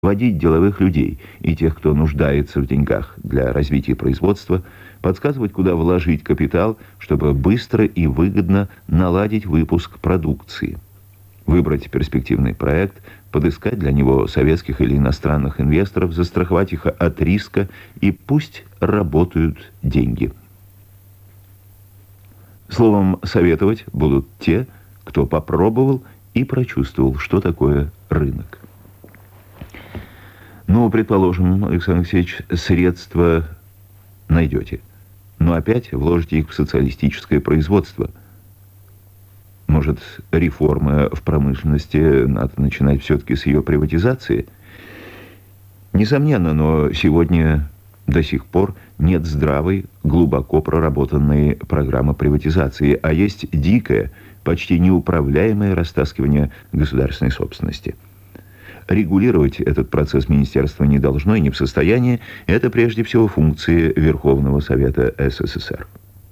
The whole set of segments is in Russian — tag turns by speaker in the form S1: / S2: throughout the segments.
S1: водить деловых людей и тех, кто нуждается в деньгах для развития производства, подсказывать, куда вложить капитал, чтобы быстро и выгодно наладить выпуск продукции. Выбрать перспективный проект, подыскать для него советских или иностранных инвесторов, застраховать их от риска, и пусть работают деньги. Словом, советовать будут те, кто попробовал и прочувствовал, что такое рынок. Ну, предположим, Александр Алексеевич, средства найдете, но опять вложите их в социалистическое производство. Может, реформа в промышленности надо начинать все-таки с ее приватизации? Несомненно, но сегодня до сих пор нет здравой, глубоко проработанной программы приватизации, а есть дикое, почти неуправляемое растаскивание государственной собственности. Регулировать этот процесс министерство не должно и не в состоянии. Это прежде всего функции Верховного Совета СССР.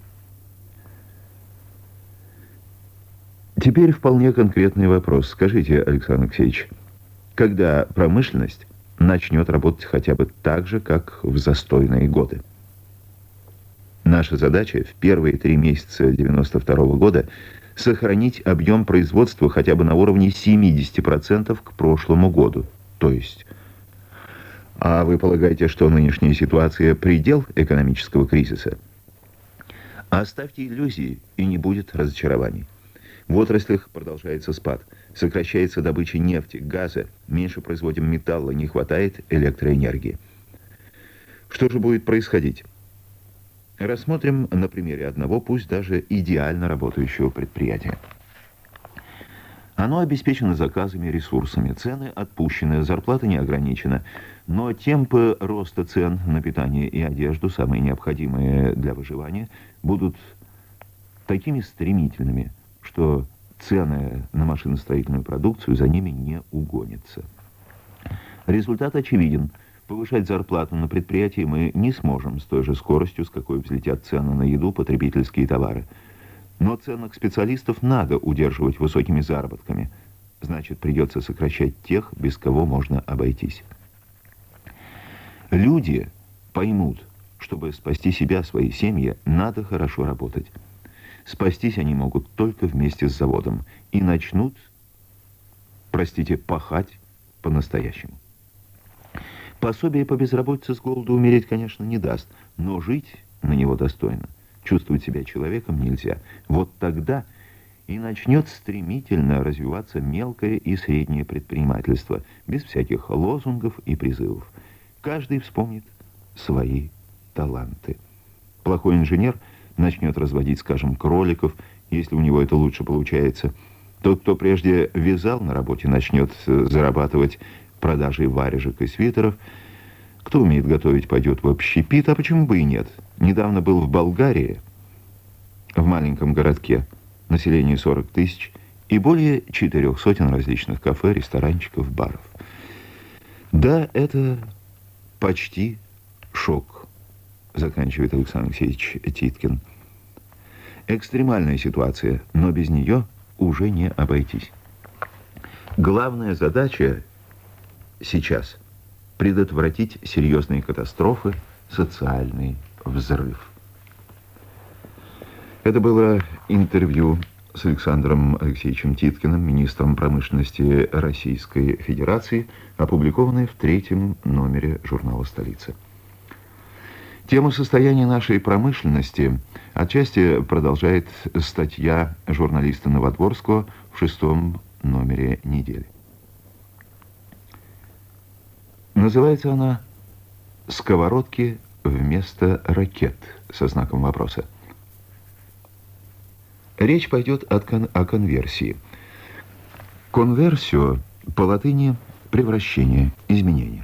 S1: Теперь вполне конкретный вопрос. Скажите, Александр Алексеевич, когда промышленность начнет работать хотя бы так же, как в застойные годы? Наша задача в первые 3 месяца 1992 года сохранить объем производства хотя бы на уровне 70% к прошлому году. То есть... А вы полагаете, что нынешняя ситуация предел экономического кризиса? Оставьте иллюзии, и не будет разочарований. В отраслях продолжается спад. Сокращается добыча нефти, газа, меньше производим металла, не хватает электроэнергии. Что же будет происходить? Рассмотрим на примере одного, пусть даже идеально работающего предприятия. Оно обеспечено заказами, ресурсами, цены отпущены, зарплата не ограничена, но темпы роста цен на питание и одежду, самые необходимые для выживания, будут такими стремительными, что цены на машиностроительную продукцию за ними не угонятся. Результат очевиден. Повышать зарплату на предприятии мы не сможем с той же скоростью, с какой взлетят цены на еду, потребительские товары. Но ценных специалистов надо удерживать высокими заработками. Значит, придется сокращать тех, без кого можно обойтись. Люди поймут, чтобы спасти себя, свои семьи, надо хорошо работать. Спастись они могут только вместе с заводом. И начнут, пахать по-настоящему. Пособие по безработице с голоду умереть, конечно, не даст, но жить на него достойно, чувствовать себя человеком нельзя. Вот тогда и начнет стремительно развиваться мелкое и среднее предпринимательство, без всяких лозунгов и призывов. Каждый вспомнит свои таланты. Плохой инженер начнет разводить, скажем, кроликов, если у него это лучше получается. Тот, кто прежде вязал на работе, начнет зарабатывать продажей варежек и свитеров. Кто умеет готовить, пойдет в общепит, а почему бы и нет? Недавно был в Болгарии, в маленьком городке, население 40 тысяч, и более 400 различных кафе, ресторанчиков, баров. Да, это почти шок, заканчивает Александр Алексеевич Титкин. Экстремальная ситуация, но без нее уже не обойтись. Главная задача сейчас предотвратить серьезные катастрофы, социальный взрыв. Это было интервью с Александром Алексеевичем Титкиным, министром промышленности Российской Федерации, опубликованное в 3-м номере журнала «Столица». Тему состояния нашей промышленности отчасти продолжает статья журналиста Новодворского в 6-м номере «Недели». Называется она «Сковородки вместо ракет» со знаком вопроса. Речь пойдет о конверсии. Конверсио по латыни «превращение», «изменение».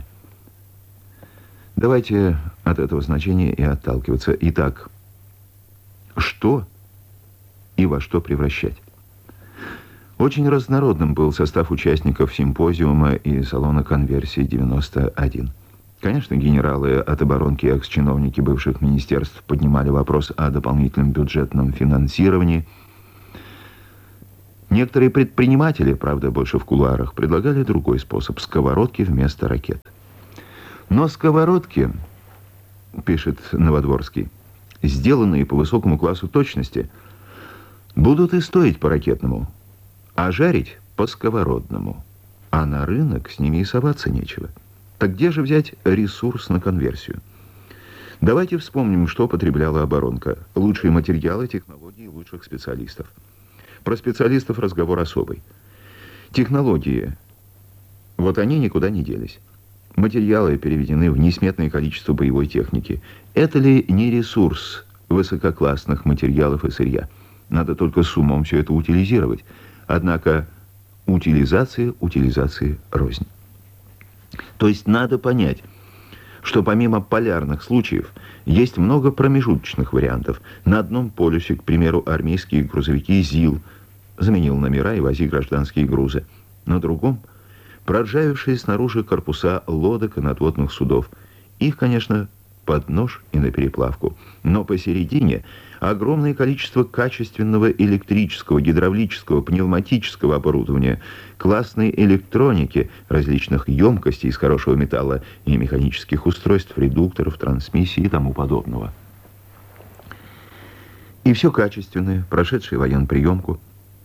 S1: Давайте от этого значения и отталкиваться. Итак, что и во что превращать? Очень разнородным был состав участников симпозиума и салона конверсии 91. Конечно, генералы от оборонки и экс-чиновники бывших министерств поднимали вопрос о дополнительном бюджетном финансировании. Некоторые предприниматели, правда, больше в кулуарах, предлагали другой способ – сковородки вместо ракет. Но сковородки, пишет Новодворский, сделанные по высокому классу точности, будут и стоить по-ракетному, а жарить по-сковородному. А на рынок с ними и соваться нечего. Так где же взять ресурс на конверсию? Давайте вспомним, что потребляла оборонка. Лучшие материалы, технологии лучших специалистов. Про специалистов разговор особый. Технологии, вот они никуда не делись. Материалы переведены в несметное количество боевой техники. Это ли не ресурс высококлассных материалов и сырья? Надо только с умом все это утилизировать. Однако утилизации рознь. То есть надо понять, что помимо полярных случаев есть много промежуточных вариантов. На одном полюсе, к примеру, армейские грузовики ЗИЛ заменил номера и вози гражданские грузы. На другом проржавевшие снаружи корпуса лодок и надводных судов. Их, конечно, под нож и на переплавку. Но посередине огромное количество качественного электрического, гидравлического, пневматического оборудования, классной электроники, различных емкостей из хорошего металла и механических устройств, редукторов, трансмиссий и тому подобного. И все качественное, прошедшее военприемку.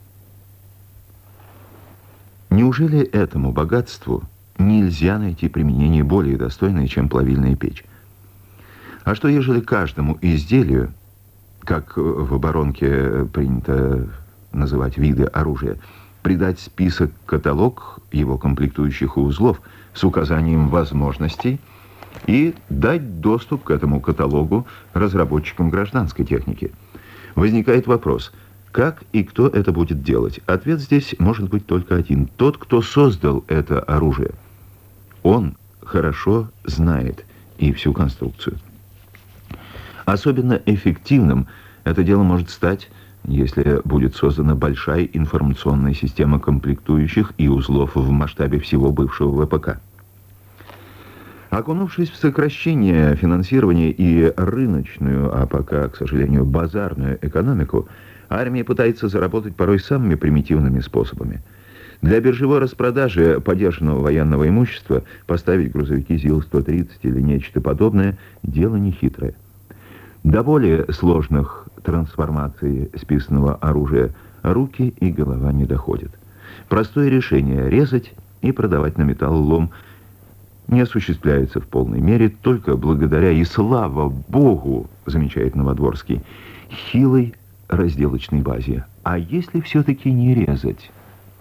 S1: Неужели этому богатству нельзя найти применение более достойное, чем плавильная печь? А что, ежели каждому изделию, как в оборонке принято называть виды оружия, придать список-каталог его комплектующих и узлов с указанием возможностей и дать доступ к этому каталогу разработчикам гражданской техники? Возникает вопрос, как и кто это будет делать? Ответ здесь может быть только один. Тот, кто создал это оружие. Он хорошо знает и всю конструкцию. Особенно эффективным это дело может стать, если будет создана большая информационная система комплектующих и узлов в масштабе всего бывшего ВПК. Окунувшись в сокращение финансирования и рыночную, а пока, к сожалению, базарную экономику, армия пытается заработать порой самыми примитивными способами. Для биржевой распродажи подержанного военного имущества поставить грузовики ЗИЛ-130 или нечто подобное – дело нехитрое. До более сложных трансформаций списанного оружия руки и голова не доходят. Простое решение – резать и продавать на металлолом – не осуществляется в полной мере только благодаря, и слава Богу, замечает Новодворский, хилой разделочной базе. А если все-таки не резать?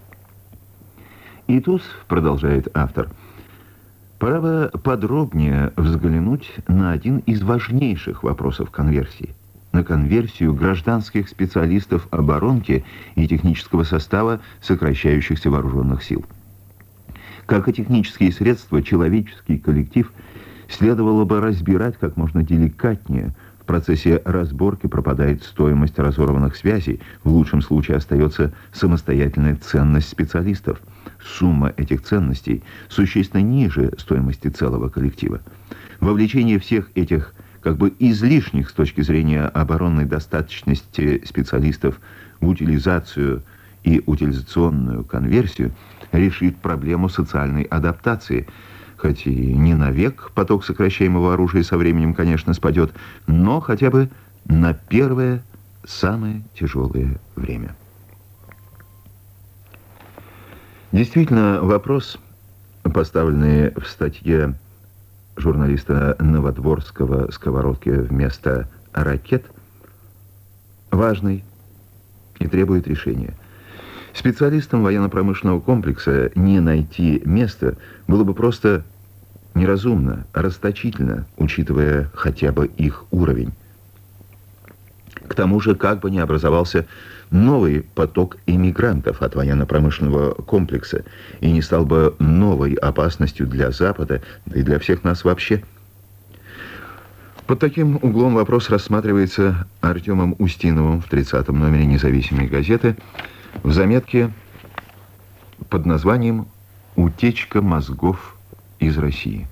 S1: И тут, продолжает автор, пора бы подробнее взглянуть на один из важнейших вопросов конверсии. На конверсию гражданских специалистов оборонки и технического состава сокращающихся вооруженных сил. Как и технические средства, человеческий коллектив следовало бы разбирать как можно деликатнее. В процессе разборки пропадает стоимость разорванных связей, в лучшем случае остается самостоятельная ценность специалистов. Сумма этих ценностей существенно ниже стоимости целого коллектива. Вовлечение всех этих как бы излишних с точки зрения оборонной достаточности специалистов в утилизацию и утилизационную конверсию решит проблему социальной адаптации. Хоть и не навек поток сокращаемого оружия со временем, конечно, спадет, но хотя бы на первое, самое тяжелое время. Действительно, вопрос, поставленный в статье журналиста Новодворского «Сковородки вместо ракет», важный и требует решения. Специалистам военно-промышленного комплекса не найти места было бы просто неразумно, расточительно, учитывая хотя бы их уровень. К тому же, как бы ни образовался новый поток иммигрантов от военно-промышленного комплекса и не стал бы новой опасностью для Запада, да и для всех нас вообще. Под таким углом вопрос рассматривается Артемом Устиновым в 30-м номере «Независимой газеты» в заметке под названием «Утечка мозгов из России».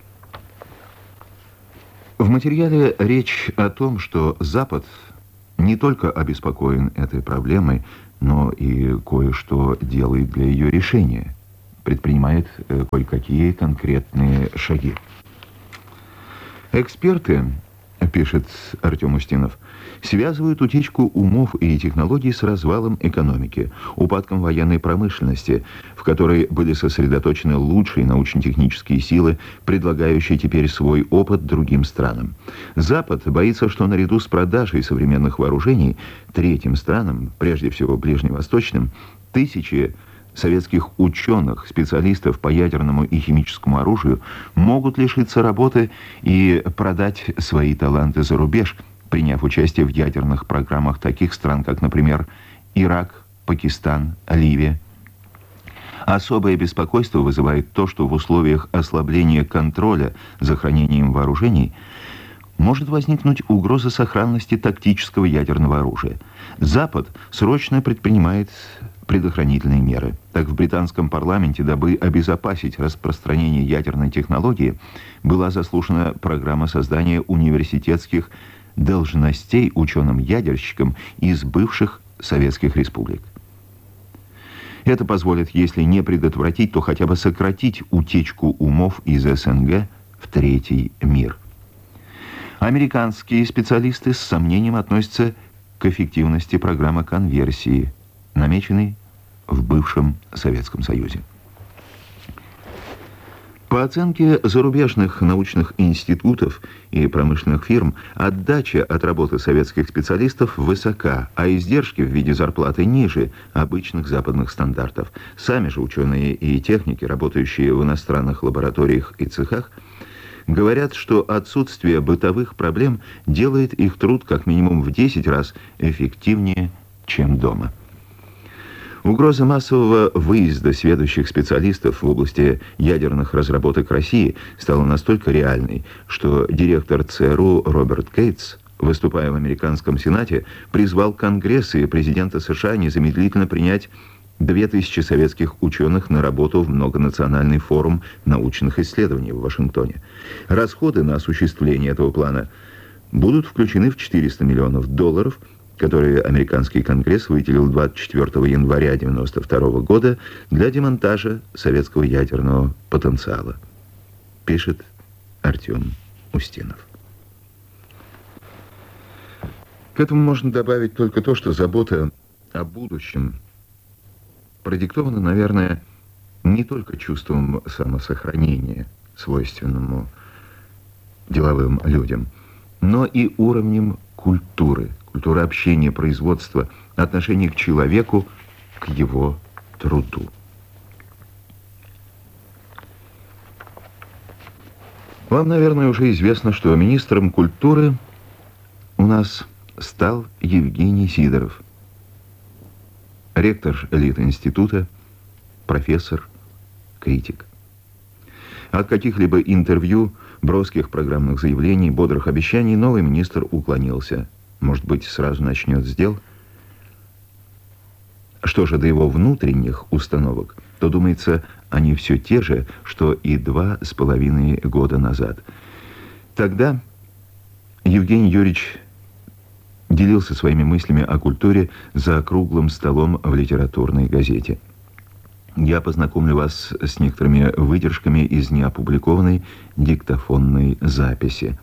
S1: В материале речь о том, что Запад не не только обеспокоен этой проблемой, но и кое-что делает для ее решения, предпринимает кое-какие конкретные шаги. Эксперты, пишет Артем Устинов, связывают утечку умов и технологий с развалом экономики, упадком военной промышленности, в которой были сосредоточены лучшие научно-технические силы, предлагающие теперь свой опыт другим странам. Запад боится, что наряду с продажей современных вооружений третьим странам, прежде всего ближневосточным, тысячи советских ученых, специалистов по ядерному и химическому оружию могут лишиться работы и продать свои таланты за рубеж, приняв участие в ядерных программах таких стран, как, например, Ирак, Пакистан, Ливия. Особое беспокойство вызывает то, что в условиях ослабления контроля за хранением вооружений может возникнуть угроза сохранности тактического ядерного оружия. Запад срочно предпринимает предохранительные меры. Так, в британском парламенте, дабы обезопасить распространение ядерной технологии, была заслушана программа создания университетских должностей ученым-ядерщикам из бывших советских республик. Это позволит, если не предотвратить, то хотя бы сократить утечку умов из СНГ в третий мир. Американские специалисты с сомнением относятся к эффективности программы конверсии, намеченной в бывшем Советском Союзе. По оценке зарубежных научных институтов и промышленных фирм, отдача от работы советских специалистов высока, а издержки в виде зарплаты ниже обычных западных стандартов. Сами же ученые и техники, работающие в иностранных лабораториях и цехах, говорят, что отсутствие бытовых проблем делает их труд как минимум в 10 раз эффективнее, чем дома. Угроза массового выезда сведущих специалистов в области ядерных разработок России стала настолько реальной, что директор ЦРУ Роберт Кейтс, выступая в американском Сенате, призвал Конгресс и президента США незамедлительно принять 2000 советских ученых на работу в многонациональный форум научных исследований в Вашингтоне. Расходы на осуществление этого плана будут включены в $400 миллионов, которые американский Конгресс выделил 24 января 1992 года для демонтажа советского ядерного потенциала, пишет Артем Устинов. К этому можно добавить только то, что забота о будущем продиктована, наверное, не только чувством самосохранения, свойственному деловым людям, но и уровнем культуры общения, производства, отношения к человеку, к его труду. Вам, наверное, уже известно, что министром культуры у нас стал Евгений Сидоров, ректор элит-института, профессор, критик. От каких-либо интервью, броских программных заявлений, бодрых обещаний новый министр уклонился. Может быть, сразу начнет с дел? Что же до его внутренних установок, то, думается, они все те же, что и 2,5 года назад. Тогда Евгений Юрьевич делился своими мыслями о культуре за круглым столом в литературной газете. Я познакомлю вас с некоторыми выдержками из неопубликованной диктофонной записи.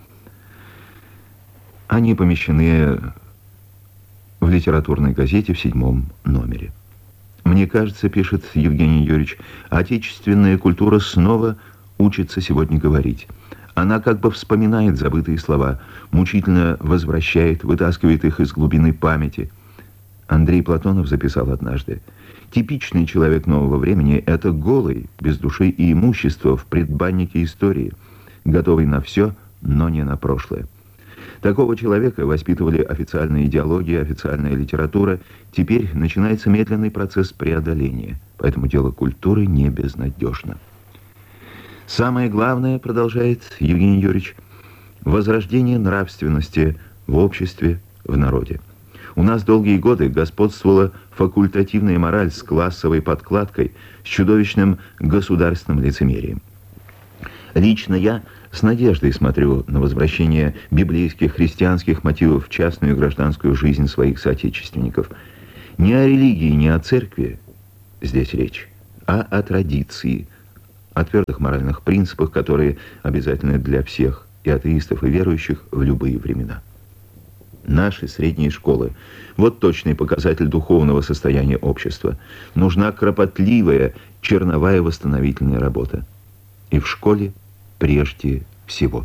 S1: Они помещены в литературной газете в 7-м номере. Мне кажется, пишет Евгений Юрьевич, отечественная культура снова учится сегодня говорить. Она как бы вспоминает забытые слова, мучительно возвращает, вытаскивает их из глубины памяти. Андрей Платонов записал однажды: «Типичный человек нового времени – это голый, без души и имущества в предбаннике истории, готовый на все, но не на прошлое». Такого человека воспитывали официальная идеология, официальная литература. Теперь начинается медленный процесс преодоления. Поэтому дело культуры не безнадежно. Самое главное, продолжает Евгений Юрьевич, возрождение нравственности в обществе, в народе. У нас долгие годы господствовала факультативная мораль с классовой подкладкой, с чудовищным государственным лицемерием. Лично я с надеждой смотрю на возвращение библейских христианских мотивов в частную и гражданскую жизнь своих соотечественников. Не о религии, не о церкви здесь речь, а о традиции, о твердых моральных принципах, которые обязательны для всех, и атеистов, и верующих в любые времена. Наши средние школы – вот точный показатель духовного состояния общества. Нужна кропотливая, черновая восстановительная работа. И в школе прежде всего.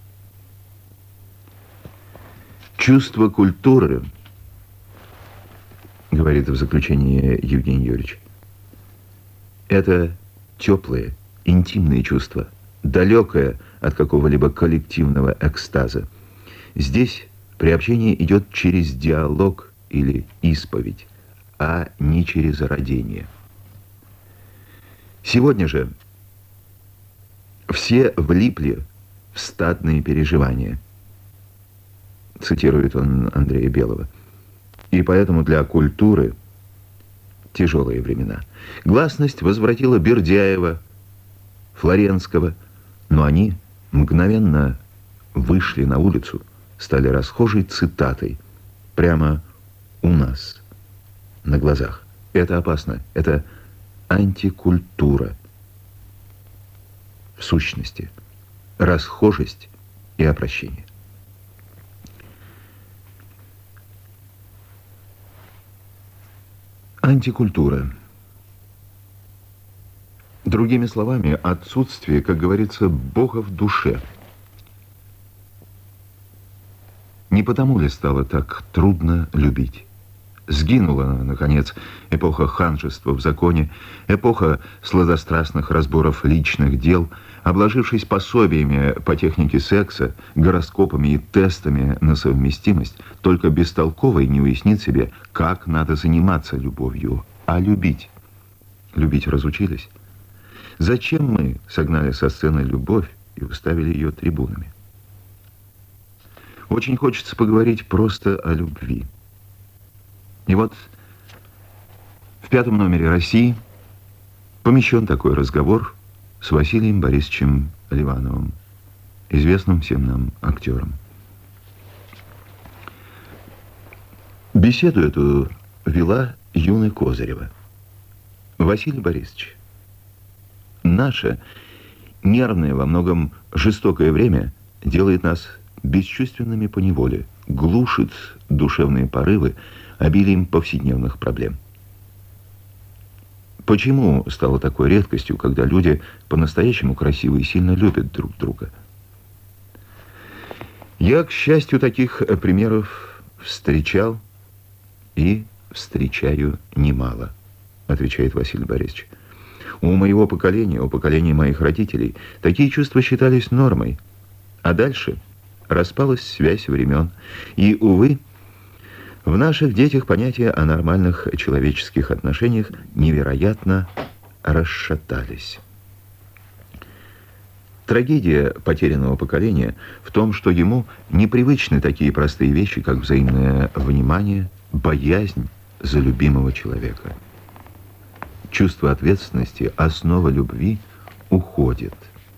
S1: Чувство культуры, говорит в заключении Евгений Юрьевич, это теплое, интимное чувство, далекое от какого-либо коллективного экстаза. Здесь приобщение идет через диалог или исповедь, а не через родение. Сегодня же все влипли в стадные переживания, цитирует он Андрея Белого. И поэтому для культуры тяжелые времена. Гласность возвратила Бердяева, Флоренского, но они мгновенно вышли на улицу, стали расхожей цитатой прямо у нас, на глазах. Это опасно, это антикультура. В сущности, расхожесть и опрощение. Антикультура. Другими словами, отсутствие, как говорится, Бога в душе. Не потому ли стало так трудно любить? Сгинула, наконец, эпоха ханжества в законе, эпоха сладострастных разборов личных дел, обложившись пособиями по технике секса, гороскопами и тестами на совместимость, только бестолковый не уяснит себе, как надо заниматься любовью, а любить. Любить разучились. Зачем мы согнали со сцены любовь и уставили ее трибунами? Очень хочется поговорить просто о любви. И вот в 5-м номере «России» помещен такой разговор с Василием Борисовичем Ливановым, известным всем нам актером. Беседу эту вела Юна Козырева. Василий Борисович, наше нервное, во многом жестокое время делает нас бесчувственными поневоле, глушит душевные порывы обилием повседневных проблем. Почему стало такой редкостью, когда люди по-настоящему красиво и сильно любят друг друга? Я, к счастью, таких примеров встречал и встречаю немало, отвечает Василий Борисович. У моего поколения, у поколения моих родителей, такие чувства считались нормой. А дальше распалась связь времен. И, увы, в наших детях понятия о нормальных человеческих отношениях невероятно расшатались. Трагедия потерянного поколения в том, что ему непривычны такие простые вещи, как взаимное внимание, боязнь за любимого человека. Чувство ответственности, основа любви уходит.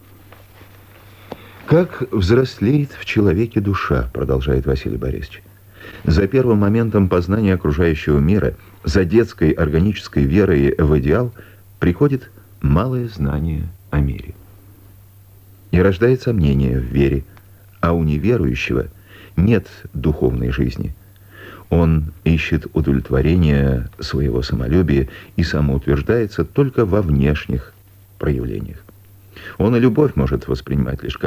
S1: Как взрослеет в человеке душа, продолжает Василий Борисович. За первым моментом познания окружающего мира, за детской органической верой в идеал, приходит малое знание о мире. И рождает сомнение в вере, а у неверующего нет духовной жизни. Он ищет удовлетворения своего самолюбия и самоутверждается только во внешних проявлениях. Он и любовь может воспринимать лишь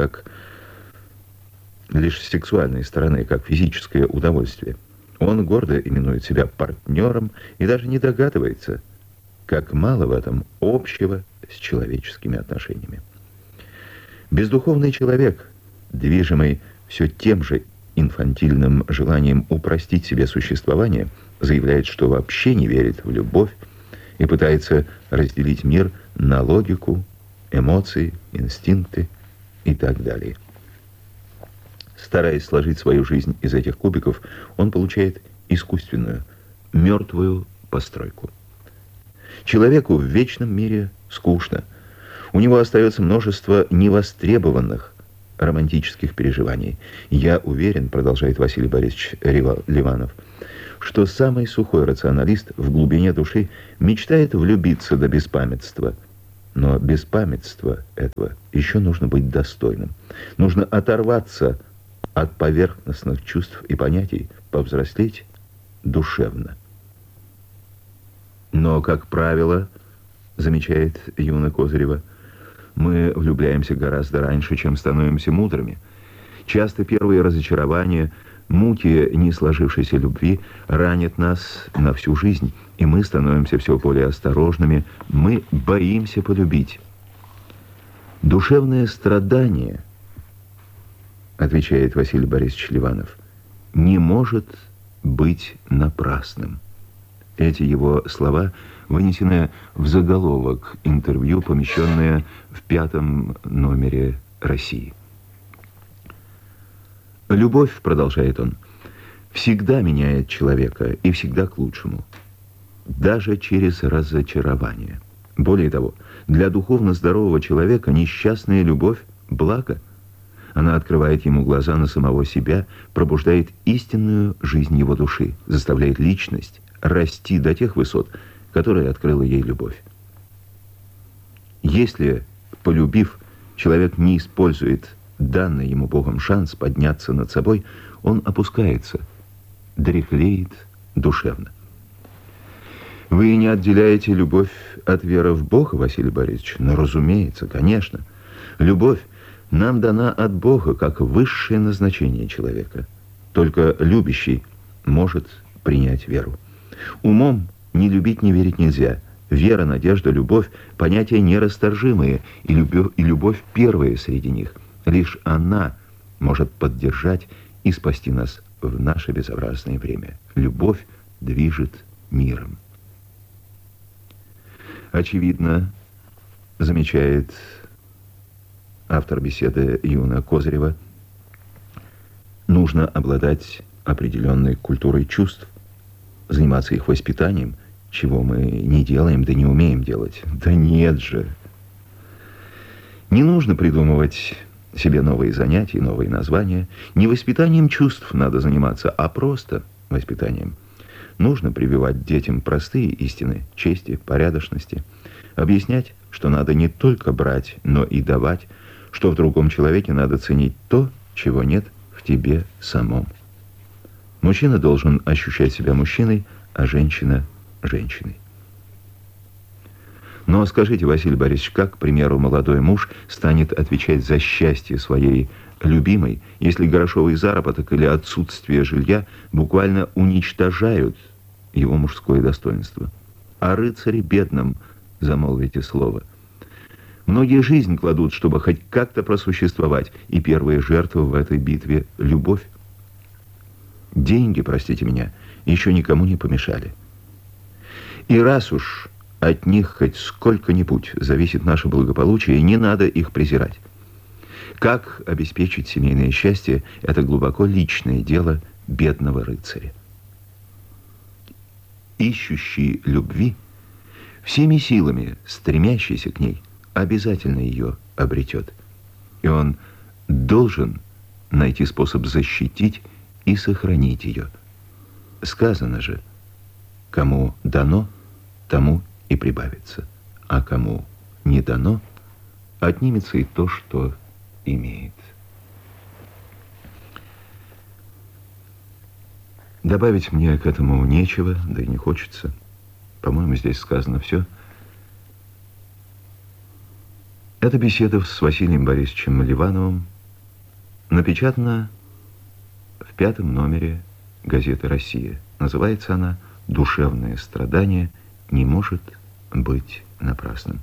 S1: с сексуальной стороны, как физическое удовольствие. Он гордо именует себя партнером и даже не догадывается, как мало в этом общего с человеческими отношениями. Бездуховный человек, движимый все тем же инфантильным желанием упростить себе существование, заявляет, что вообще не верит в любовь и пытается разделить мир на логику, эмоции, инстинкты и так далее. Стараясь сложить свою жизнь из этих кубиков, он получает искусственную, мертвую постройку. Человеку в вечном мире скучно. У него остается множество невостребованных романтических переживаний. Я уверен, продолжает Василий Борисович Ливанов, что самый сухой рационалист в глубине души мечтает влюбиться до беспамятства. Но беспамятства этого еще нужно быть достойным. Нужно оторваться от поверхностных чувств и понятий, повзрослеть душевно. Но, как правило, замечает Юна Козырева, мы влюбляемся гораздо раньше, чем становимся мудрыми. Часто первые разочарования, муки несложившейся любви ранят нас на всю жизнь, и мы становимся все более осторожными, мы боимся полюбить. Душевное страдание, отвечает Василий Борисович Ливанов, не может быть напрасным. Эти его слова вынесены в заголовок интервью, помещенное в 5-м номере «России». «Любовь, — продолжает он, — всегда меняет человека и всегда к лучшему, даже через разочарование. Более того, для духовно здорового человека несчастная любовь — благо. Она открывает ему глаза на самого себя, пробуждает истинную жизнь его души, заставляет личность расти до тех высот, которые открыла ей любовь. Если, полюбив, человек не использует данный ему Богом шанс подняться над собой, он опускается, дряхлеет душевно». Вы не отделяете любовь от веры в Бога, Василий Борисович? Ну, разумеется, конечно. Любовь нам дана от Бога как высшее назначение человека. Только любящий может принять веру. Умом не любить, не верить нельзя. Вера, надежда, любовь – понятия нерасторжимые, и любовь первая среди них. Лишь она может поддержать и спасти нас в наше безобразное время. Любовь движет миром. Очевидно, замечает автор беседы Юна Козырева, нужно обладать определенной культурой чувств, заниматься их воспитанием, чего мы не делаем, да не умеем делать. Да нет же. Не нужно придумывать себе новые занятия, новые названия. Не воспитанием чувств надо заниматься, а просто воспитанием. Нужно прививать детям простые истины, чести, порядочности. Объяснять, что надо не только брать, но и давать, что в другом человеке надо ценить то, чего нет в тебе самом. Мужчина должен ощущать себя мужчиной, а женщина – женщиной. Но скажите, Василий Борисович, как, к примеру, молодой муж станет отвечать за счастье своей любимой, если грошовый заработок или отсутствие жилья буквально уничтожают его мужское достоинство? О рыцаре бедном замолвите слово. Многие жизнь кладут, чтобы хоть как-то просуществовать, и первая жертва в этой битве – любовь. Деньги, простите меня, еще никому не помешали. И раз уж от них хоть сколько-нибудь зависит наше благополучие, не надо их презирать. Как обеспечить семейное счастье – это глубоко личное дело бедного рыцаря. Ищущий любви, всеми силами стремящийся к ней, обязательно ее обретет. И он должен найти способ защитить и сохранить ее. Сказано же, кому дано, тому и прибавится, а кому не дано, отнимется и то, что имеет. Добавить мне к этому нечего, да и не хочется. По-моему, здесь сказано все. Эта беседа с Василием Борисовичем Ливановым напечатана в 5-м номере газеты «Россия». Называется она «Душевное страдание не может быть напрасным».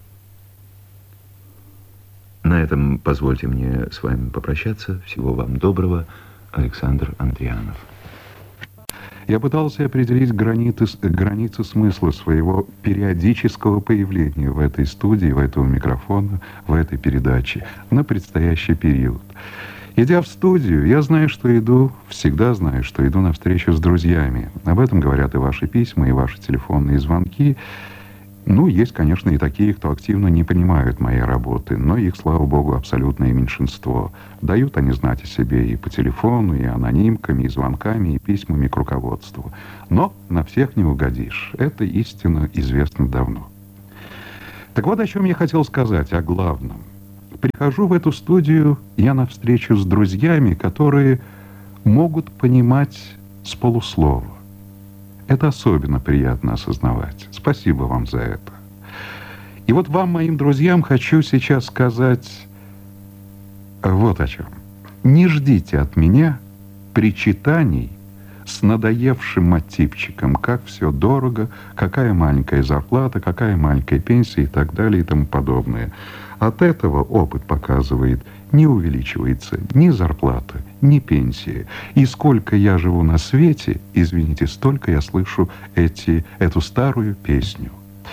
S1: На этом позвольте мне с вами попрощаться. Всего вам доброго. Александр Андрианов.
S2: Я пытался определить границы смысла своего периодического появления в этой студии, в этого микрофона, в этой передаче на предстоящий период. Идя в студию, я знаю, что иду, всегда знаю, что иду на встречу с друзьями. Об этом говорят и ваши письма, и ваши телефонные звонки. Ну, есть, конечно, и такие, кто активно не понимают моей работы, но их, слава богу, абсолютное меньшинство. Дают они знать о себе и по телефону, и анонимками, и звонками, и письмами к руководству. Но на всех не угодишь. Это истина известна давно. Так вот, о чем я хотел сказать, о главном. Прихожу в эту студию я на встречу с друзьями, которые могут понимать с полуслова. Это особенно приятно осознавать. Спасибо вам за это. И вот вам, моим друзьям, хочу сейчас сказать вот о чем. Не ждите от меня причитаний с надоевшим мотивчиком, как все дорого, какая маленькая зарплата, какая маленькая пенсия и так далее и тому подобное. От этого опыт показывает, не увеличивается ни зарплата, ни пенсия. И сколько я живу на свете, извините, столько я слышу эту старую песню.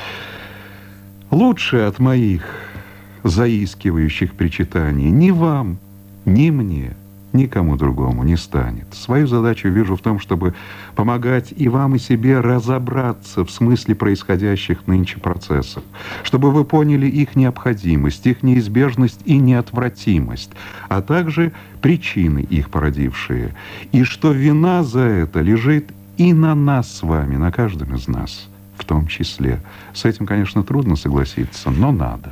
S2: Лучше от моих заискивающих причитаний ни вам, ни мне, никому другому не станет. Свою задачу вижу в том, чтобы помогать и вам, и себе разобраться в смысле происходящих нынче процессов, чтобы вы поняли их необходимость, их неизбежность и неотвратимость, а также причины их породившие, и что вина за это лежит и на нас с вами, на каждом из нас в том числе. С этим, конечно, трудно согласиться, но надо.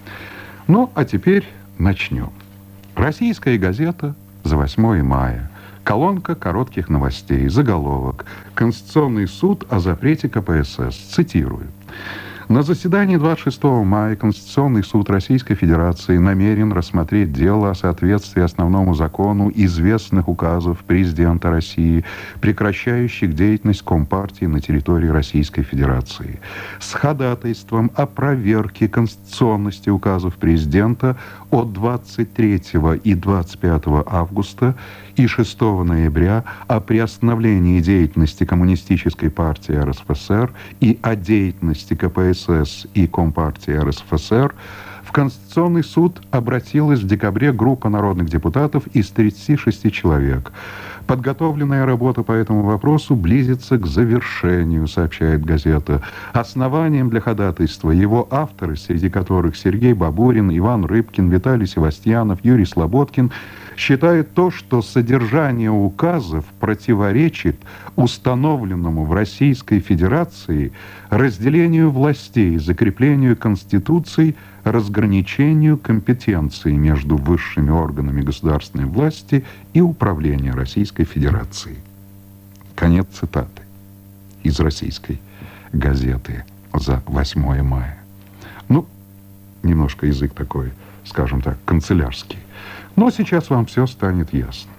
S2: Ну, а теперь начнем. Российская газета за 8 мая. Колонка коротких новостей. Заголовок. Конституционный суд о запрете КПСС. Цитирую. На заседании 26 мая Конституционный суд Российской Федерации намерен рассмотреть дело о соответствии основному закону известных указов президента России, прекращающих деятельность Компартии на территории Российской Федерации, с ходатайством о проверке конституционности указов президента от 23 и 25 августа и 6 ноября о приостановлении деятельности Коммунистической партии РСФСР и о деятельности КПСС и Компартии РСФСР, в Конституционный суд обратилась в декабре группа народных депутатов из 36 человек. Подготовленная работа по этому вопросу близится к завершению, сообщает газета. Основанием для ходатайства его авторы, среди которых Сергей Бабурин, Иван Рыбкин, Виталий Севастьянов, Юрий Слободкин, считают то, что содержание указов противоречит установленному в Российской Федерации разделению властей, закреплению Конституции, разграничению компетенции между высшими органами государственной власти и управления Российской Федерации. Конец цитаты из российской газеты за 8 мая. Ну, немножко язык такой, скажем так, канцелярский. Но сейчас вам все станет ясно.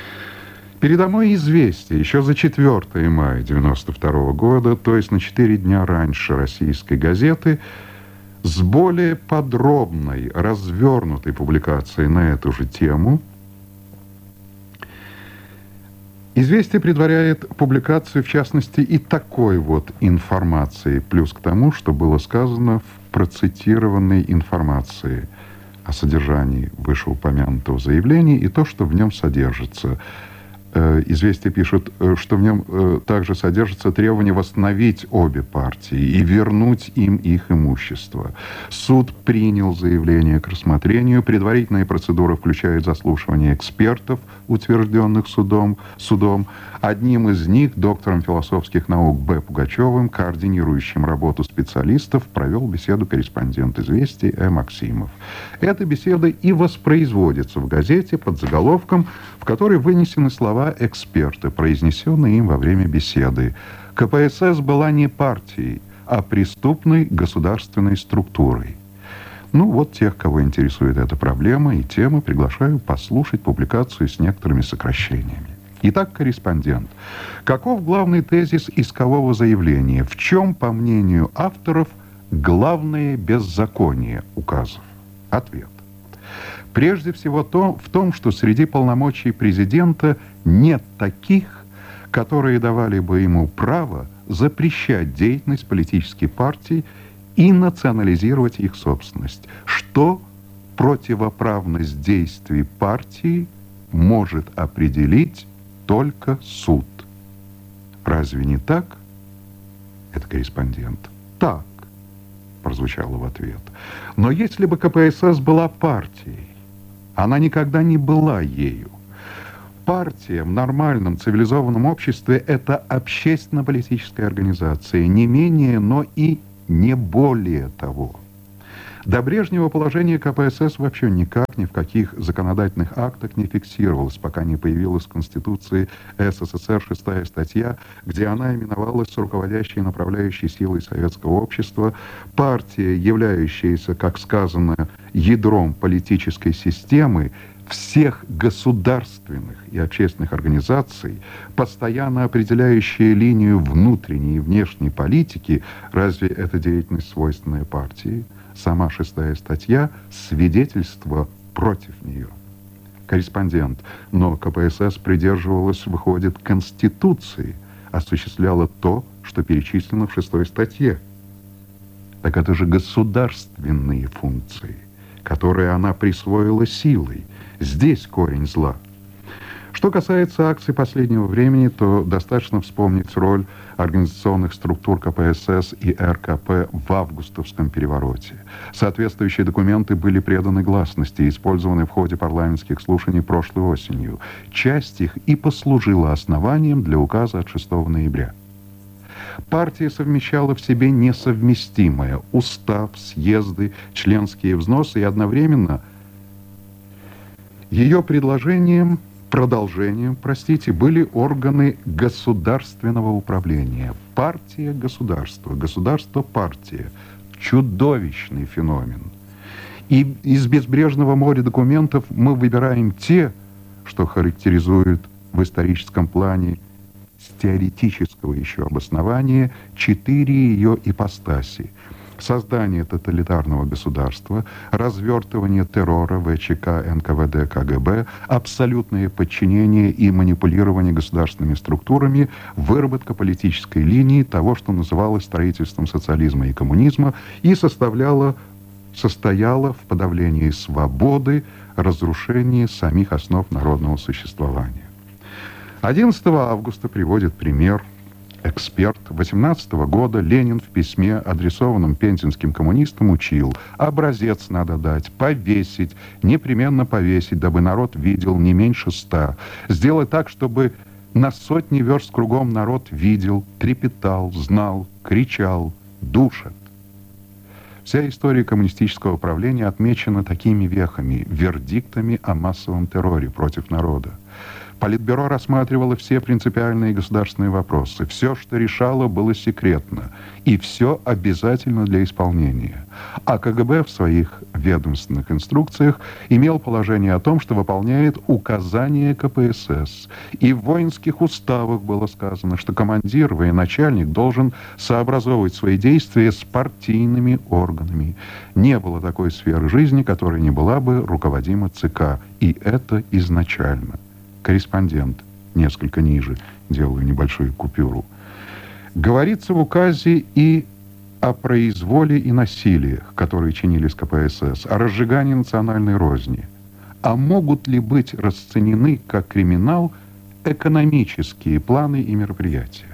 S2: Передо мной известие еще за 4 мая 1992 года, то есть на 4 дня раньше российской газеты, с более подробной, развернутой публикацией на эту же тему. Известие предваряет публикацию, в частности, и такой вот информации, плюс к тому, что было сказано в процитированной информации о содержании вышеупомянутого заявления и то, что в нем содержится. Известие пишет, что в нем также содержится требование восстановить обе партии и вернуть им их имущество. Суд принял заявление к рассмотрению. Предварительная процедура включает заслушивание экспертов, утвержденных судом. Одним из них, доктором философских наук Б. Пугачевым, координирующим работу специалистов, провел беседу корреспондент «Известий» Э. Максимов. Эта беседа и воспроизводится в газете под заголовком, в которой вынесены слова эксперта, произнесенные им во время беседы. КПСС была не партией, а преступной государственной структурой. Ну вот тех, кого интересует эта проблема и тема, приглашаю послушать публикацию с некоторыми сокращениями. Итак, корреспондент. Каков главный тезис искового заявления? В чем, по мнению авторов, главное беззаконие указов? Ответ. Прежде всего в том, что среди полномочий президента нет таких, которые давали бы ему право запрещать деятельность политических партий и национализировать их собственность, что противоправность действий партии может определить только суд. Разве не так? Это корреспондент. Так. прозвучало в ответ. Но если бы КПСС была партией, она никогда не была ею. Партия в нормальном цивилизованном обществе – это общественно-политическая организация, не менее, но и не более того. До Брежнева положение КПСС вообще никак ни в каких законодательных актах не фиксировалось, пока не появилась в Конституции СССР 6-я статья, где она именовалась руководящей и направляющей силой советского общества. Партия, являющаяся, как сказано, ядром политической системы, всех государственных и общественных организаций, постоянно определяющая линию внутренней и внешней политики, разве эта деятельность свойственная партии? Сама 6-я статья – свидетельство против нее. Корреспондент. Но КПСС придерживалась, выходит, Конституции, осуществляла то, что перечислено в 6-й статье. Так это же государственные функции, которые она присвоила силой. Здесь корень зла. Что касается акций последнего времени, то достаточно вспомнить роль организационных структур КПСС и РКП в августовском перевороте. Соответствующие документы были преданы гласности и использованы в ходе парламентских слушаний прошлой осенью. Часть их и послужила основанием для указа от 6 ноября. Партия совмещала в себе несовместимое: устав, съезды, членские взносы, и одновременно ее продолжением, были органы государственного управления. Партия, государство, государство, партия. Чудовищный феномен. И из безбрежного моря документов мы выбираем те, что характеризуют в историческом плане с теоретического еще обоснования 4 ее ипостаси: создание тоталитарного государства, развертывание террора ВЧК, НКВД, КГБ, абсолютное подчинение и манипулирование государственными структурами, выработка политической линии того, что называлось строительством социализма и коммунизма, и состояла в подавлении свободы, разрушении самих основ народного существования. 11 августа приводит пример эксперт. 18 года Ленин в письме, адресованном пензенским коммунистам, учил: образец надо дать, повесить, непременно повесить, дабы народ видел не меньше 100. Сделать так, чтобы на сотни верст кругом народ видел, трепетал, знал, кричал, душат. Вся история коммунистического правления отмечена такими вехами, вердиктами о массовом терроре против народа. Политбюро рассматривало все принципиальные государственные вопросы. Все, что решало, было секретно. И все обязательно для исполнения. А КГБ в своих ведомственных инструкциях имел положение о том, что выполняет указания КПСС. И в воинских уставах было сказано, что командир, военачальник должен сообразовывать свои действия с партийными органами. Не было такой сферы жизни, которая не была бы руководима ЦК. И это изначально. Корреспондент, несколько ниже, делаю небольшую купюру. Говорится в указе и о произволе и насилиях, которые чинились КПСС, о разжигании национальной розни. А могут ли быть расценены как криминал экономические планы и мероприятия?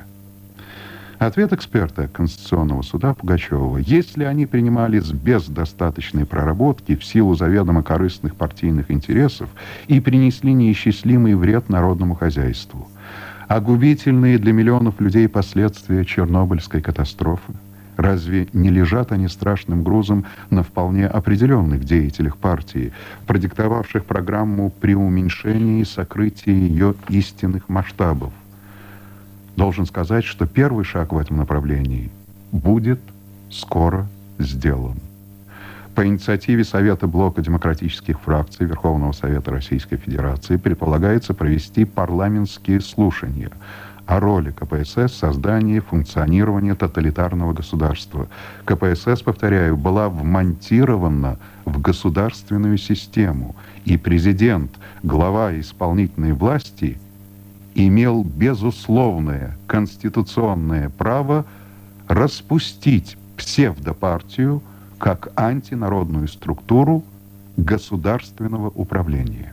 S2: Ответ эксперта Конституционного суда Пугачева: если они принимались без достаточной проработки в силу заведомо корыстных партийных интересов и принесли неисчислимый вред народному хозяйству, а губительные для миллионов людей последствия Чернобыльской катастрофы, разве не лежат они страшным грузом на вполне определенных деятелях партии, продиктовавших программу преуменьшения и сокрытия ее истинных масштабов? Должен сказать, что первый шаг в этом направлении будет скоро сделан. По инициативе Совета Блока демократических фракций Верховного Совета Российской Федерации предполагается провести парламентские слушания о роли КПСС в создании и функционировании тоталитарного государства. КПСС, повторяю, была вмонтирована в государственную систему, и президент, глава исполнительной власти, имел безусловное конституционное право распустить псевдопартию как антинародную структуру государственного управления.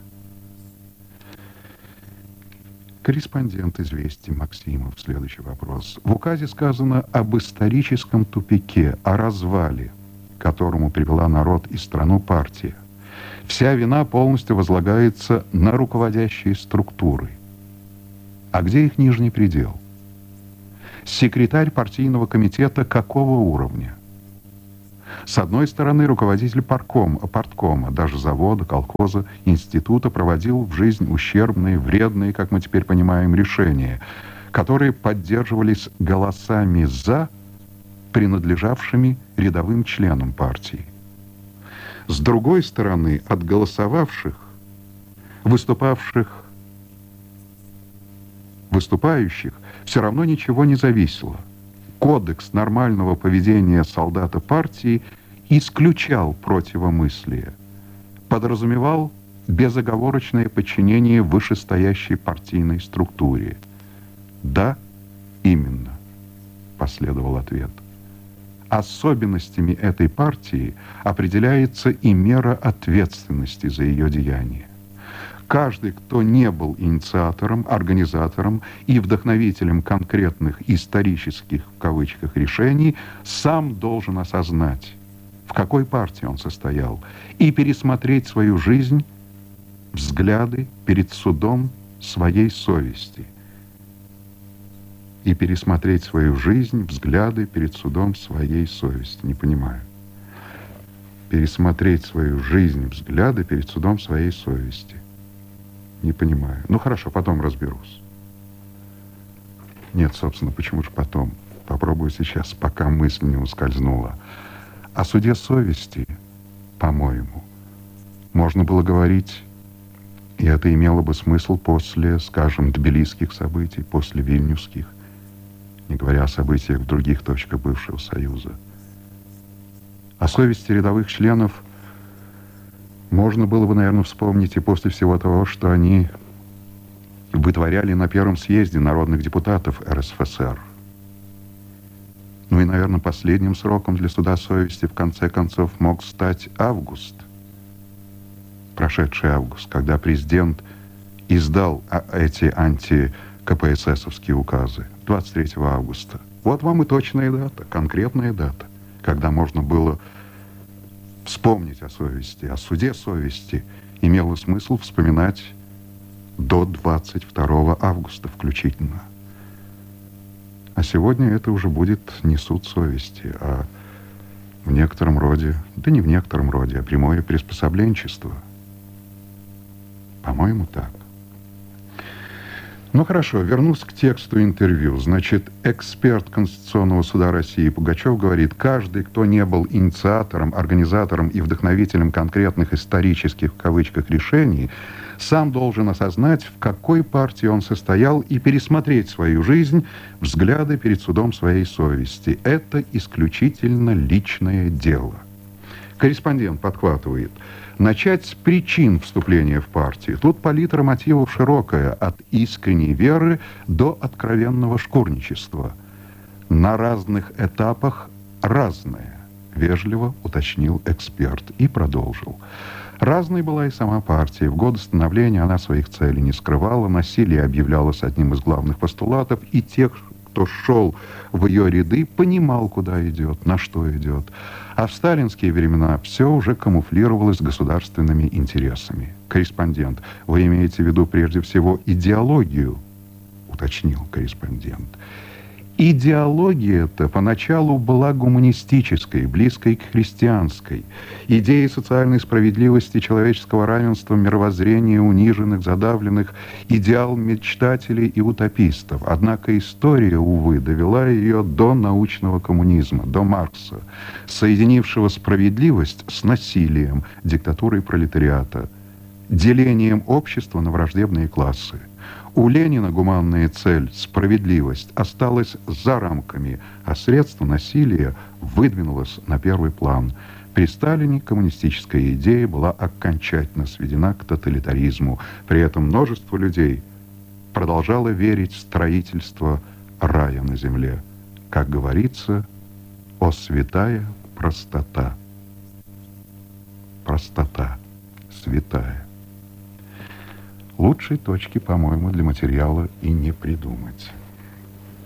S2: Корреспондент «Известий» Максимов. Следующий вопрос. В указе сказано об историческом тупике, о развале. к которому привела народ и страну партия. Вся вина полностью возлагается на руководящие структуры. А где их нижний предел? Секретарь партийного комитета какого уровня? С одной стороны, руководитель парткома, даже завода, колхоза, института проводил в жизнь ущербные, вредные, как мы теперь понимаем, решения, которые поддерживались голосами «за», принадлежавшими рядовым членам партии. С другой стороны, от голосовавших, выступающих все равно ничего не зависело. Кодекс нормального поведения солдата партии исключал противомыслие, подразумевал безоговорочное подчинение вышестоящей партийной структуре. «Да, именно», — последовал ответ. Особенностями этой партии определяется и мера ответственности за ее деяния. Каждый, кто не был инициатором, организатором и вдохновителем конкретных исторических, в кавычках, решений, сам должен осознать, в какой партии он состоял, и пересмотреть свою жизнь, взгляды перед судом своей совести. И пересмотреть свою жизнь, взгляды перед судом своей совести. Не понимаю. Пересмотреть свою жизнь, взгляды перед судом своей совести. Не понимаю. Ну, хорошо, потом разберусь. Нет, собственно, почему же потом? Попробую сейчас, пока мысль не ускользнула. О суде совести, по-моему, можно было говорить, и это имело бы смысл после, скажем, тбилисских событий, после вильнюсских, не говоря о событиях в других точках бывшего Союза. О совести рядовых членов можно было бы, наверное, вспомнить и после всего того, что они вытворяли на Первом съезде народных депутатов РСФСР. Ну и, наверное, последним сроком для суда совести в конце концов мог стать август, прошедший август, когда президент издал эти анти-КПССовские указы 23 августа. Вот вам и точная дата, конкретная дата, когда можно было вспомнить о совести, о суде совести имело смысл вспоминать до 22 августа включительно. А сегодня это уже будет не суд совести, а в некотором роде, да не в некотором роде, а прямое приспособленчество. По-моему, так. Ну хорошо, вернусь к тексту интервью. Значит, эксперт Конституционного суда России Пугачев говорит, каждый, кто не был инициатором, организатором и вдохновителем конкретных исторических, в кавычках, решений, сам должен осознать, в какой партии он состоял, и пересмотреть свою жизнь, взгляды перед судом своей совести. Это исключительно личное дело. Корреспондент подхватывает. Начать с причин вступления в партию. Тут палитра мотивов широкая, от искренней веры до откровенного шкурничества. На разных этапах разное, вежливо уточнил эксперт и продолжил. Разной была и сама партия. В годы становления она своих целей не скрывала, насилие объявлялось одним из главных постулатов, и тех, кто шел в ее ряды, понимал, куда идет, на что идет. А в сталинские времена все уже камуфлировалось государственными интересами. Корреспондент, вы имеете в виду прежде всего идеологию, уточнил корреспондент. Идеология-то поначалу была гуманистической, близкой к христианской. Идеи социальной справедливости, человеческого равенства, мировоззрения униженных, задавленных, идеал мечтателей и утопистов. Однако история, увы, довела ее до научного коммунизма, до Маркса, соединившего справедливость с насилием, диктатурой пролетариата, делением общества на враждебные классы. У Ленина гуманная цель, справедливость, осталась за рамками, а средство насилия выдвинулось на первый план. При Сталине коммунистическая идея была окончательно сведена к тоталитаризму. При этом множество людей продолжало верить в строительство рая на земле. Как говорится, о святая простота. Простота, святая. Лучшей точки, по-моему, для материала и не придумать.